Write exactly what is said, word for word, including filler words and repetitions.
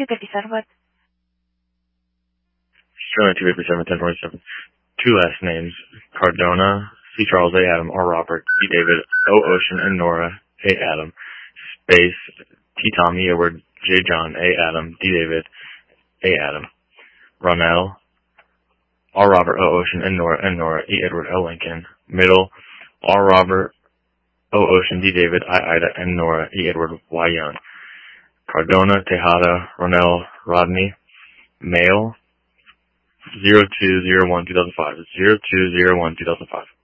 two fifty-seven, what? Sterling two fifty-seven, ten twenty-seven. Two last names, Cardona, C. Charles, A. Adam, R. Robert, D. David, O. Ocean, and Nora, A. Adam. Space, T. Tommy, Edward, J. John, A. Adam, D. David, A. Adam. Ronell, R. Robert, O. Ocean, and Nora, and Nora, E. Edward, L. Lincoln. Middle, R. Robert, O. Ocean, D. David, I. Ida, and Nora, E. Edward, Y. Young. Cardona, Tejada, Ronell, Rodney. Male, zero two zero one two thousand five. zero two zero one two thousand five.